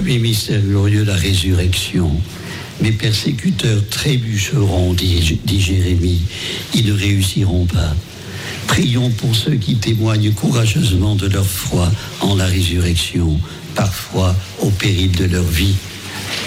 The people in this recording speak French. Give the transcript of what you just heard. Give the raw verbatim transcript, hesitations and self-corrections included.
premier mystère glorieux, la résurrection. Mes persécuteurs trébucheront, dit, dit Jérémie, ils ne réussiront pas. Prions pour ceux qui témoignent courageusement de leur foi en la résurrection, parfois au péril de leur vie.